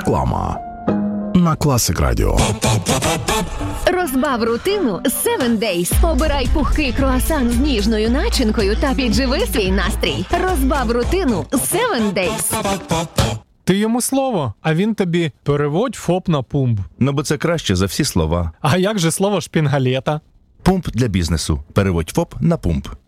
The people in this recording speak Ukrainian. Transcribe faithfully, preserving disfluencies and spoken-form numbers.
Реклама на Classic Radio. Розбав рутину севен Days. Обирай пухкий круасан з ніжною начинкою та підживи свій настрій. Розбав рутину севен Days. Ти йому слово, а він тобі переводь ФОП на пумп. Ну, бо це краще за всі слова. А як же слово шпінгалета? Пумп для бізнесу. Переводь ФОП на пумп.